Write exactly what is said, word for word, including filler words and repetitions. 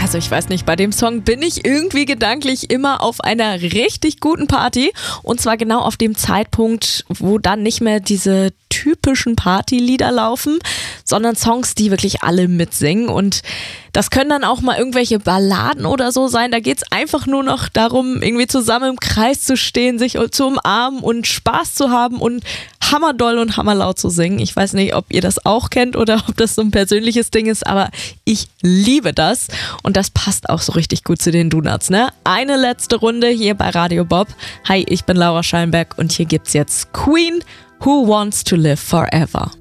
Also ich weiß nicht, bei dem Song bin ich irgendwie gedanklich immer auf einer richtig guten Party. Und zwar genau auf dem Zeitpunkt, wo dann nicht mehr diese typischen Partylieder laufen, sondern Songs, die wirklich alle mitsingen. Und das können dann auch mal irgendwelche Balladen oder so sein. Da geht's einfach nur noch darum, irgendwie zusammen im Kreis zu stehen, sich zu umarmen und Spaß zu haben und hammerdoll und hammerlaut zu singen. Ich weiß nicht, ob ihr das auch kennt oder ob das so ein persönliches Ding ist, aber ich liebe das und das passt auch so richtig gut zu den Donuts, ne? Eine letzte Runde hier bei Radio Bob. Hi, ich bin Laura Schallenberg und hier gibt's jetzt Queen, Who Wants to Live Forever.